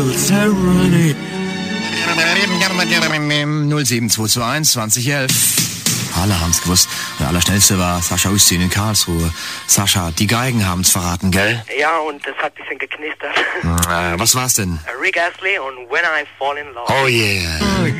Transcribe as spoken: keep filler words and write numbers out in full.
null sieben zwei zwei eins zwanzig elf. Alle haben's gewusst. Der Allerschnellste war Sascha Ustin in Karlsruhe. Sascha, die Geigen haben's verraten, gell? Ja, und das hat ein bisschen geknistert. Äh, was war's denn? Rick Astley und When I Fall in Love. Oh yeah.